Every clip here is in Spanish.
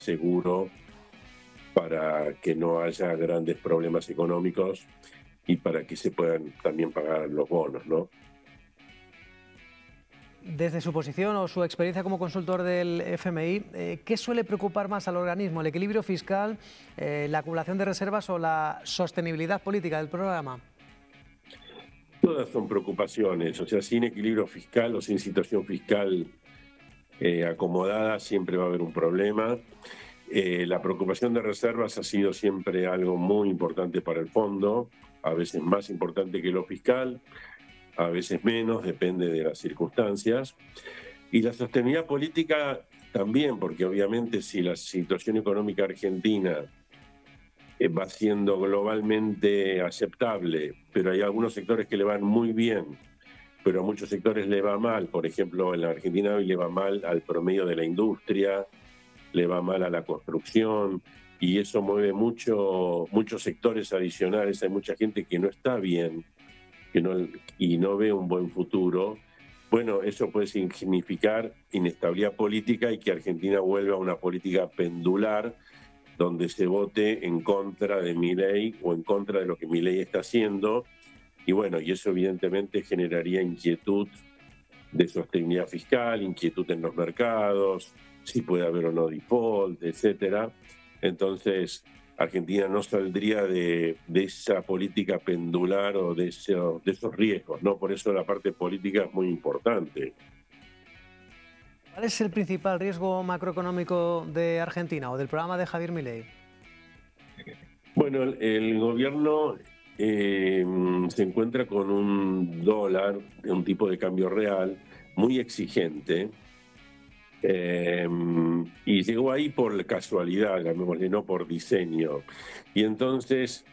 seguro para que no haya grandes problemas económicos y para que se puedan también pagar los bonos, ¿no? Desde su posición o su experiencia como consultor del FMI, ¿qué suele preocupar más al organismo? ¿El equilibrio fiscal, la acumulación de reservas o la sostenibilidad política del programa? Todas son preocupaciones, o sea, sin equilibrio fiscal o sin situación fiscal acomodada siempre va a haber un problema. La preocupación de reservas ha sido siempre algo muy importante para el fondo, a veces más importante que lo fiscal, a veces menos, depende de las circunstancias. Y la sostenibilidad política también, porque obviamente si la situación económica argentina va siendo globalmente aceptable, pero hay algunos sectores que le van muy bien, pero a muchos sectores le va mal. Por ejemplo, en la Argentina hoy le va mal al promedio de la industria, le va mal a la construcción, y eso mueve muchos sectores adicionales. Hay mucha gente que no está bien y no ve un buen futuro. Bueno, eso puede significar inestabilidad política y que Argentina vuelva a una política pendular donde se vote en contra de Milei o en contra de lo que Milei está haciendo. Y bueno, y eso evidentemente generaría inquietud de sostenibilidad fiscal, inquietud en los mercados, si puede haber o no default, etcétera. Entonces, Argentina no saldría de esa política pendular o de esos riesgos, ¿no? Por eso la parte política es muy importante. ¿Cuál es el principal riesgo macroeconómico de Argentina o del programa de Javier Milei? Bueno, el gobierno se encuentra con un dólar, un tipo de cambio real muy exigente, y llegó ahí por casualidad, llamémosle, no por diseño. Y entonces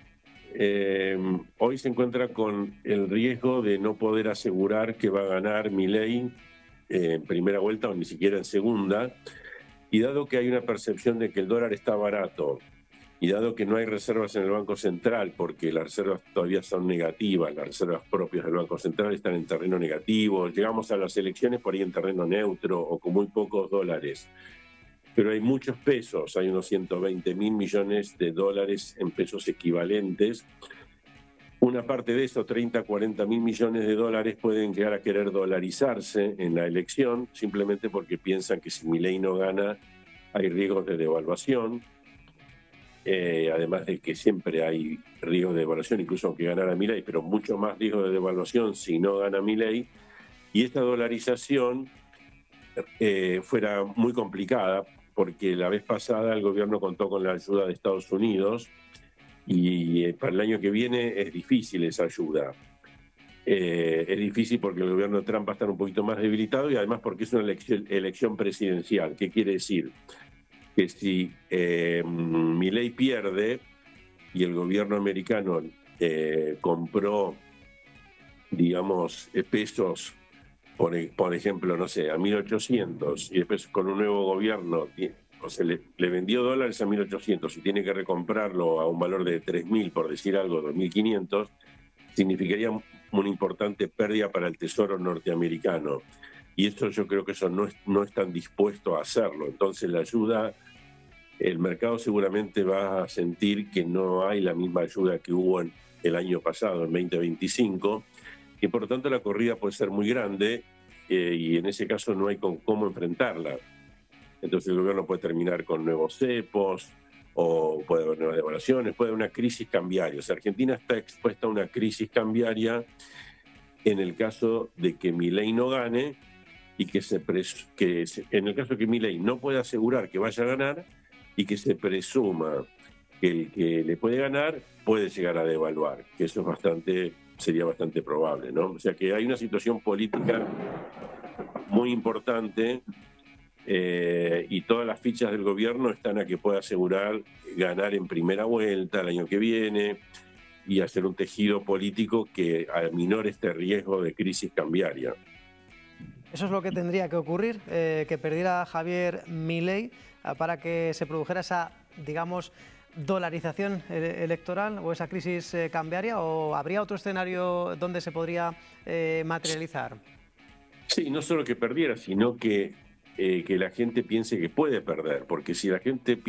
hoy se encuentra con el riesgo de no poder asegurar que va a ganar Milei en primera vuelta o ni siquiera en segunda. Y dado que hay una percepción de que el dólar está barato, y dado que no hay reservas en el Banco Central, porque las reservas todavía son negativas, las reservas propias del Banco Central están en terreno negativo, llegamos a las elecciones por ahí en terreno neutro o con muy pocos dólares. Pero hay muchos pesos, hay unos 120.000 millones de dólares en pesos equivalentes. Una parte de eso, 30, 40 mil millones de dólares, pueden llegar a querer dolarizarse en la elección, simplemente porque piensan que si Milei no gana, hay riesgos de devaluación. Además de que siempre hay riesgos de devaluación, incluso aunque ganara Milei, pero mucho más riesgo de devaluación si no gana Milei. Y esta dolarización fuera muy complicada, porque la vez pasada el gobierno contó con la ayuda de Estados Unidos y para el año que viene es difícil esa ayuda. Es difícil porque el gobierno de Trump va a estar un poquito más debilitado y además porque es una elección presidencial. ¿Qué quiere decir? Que si Milei pierde y el gobierno americano compró, digamos, pesos, por ejemplo, no sé, a 1.800 y después con un nuevo gobierno, o sea, le vendió dólares a 1.800 y tiene que recomprarlo a un valor de 3.000, por decir algo, 2.500, significaría una importante pérdida para el Tesoro norteamericano. Y esto yo creo que eso no están dispuestos a hacerlo. Entonces la ayuda, el mercado seguramente va a sentir que no hay la misma ayuda que hubo el año pasado, en 2025, y por lo tanto la corrida puede ser muy grande y en ese caso no hay cómo enfrentarla. Entonces el gobierno puede terminar con nuevos cepos o puede haber nuevas devaluaciones, puede haber una crisis cambiaria. O sea, Argentina está expuesta a una crisis cambiaria en el caso de que Milei no gane y en el caso de que Milei no pueda asegurar que vaya a ganar y que se presuma que el que le puede ganar puede llegar a devaluar, que eso sería bastante probable, ¿no? O sea que hay una situación política muy importante y todas las fichas del gobierno están a que pueda asegurar ganar en primera vuelta el año que viene y hacer un tejido político que aminore este riesgo de crisis cambiaria. Eso es lo que tendría que ocurrir, que perdiera Javier Milei para que se produjera esa, digamos, dolarización electoral o esa crisis cambiaria, ¿o habría otro escenario donde se podría materializar? Sí, no solo que perdiera, sino que que la gente piense que puede perder, porque si la gente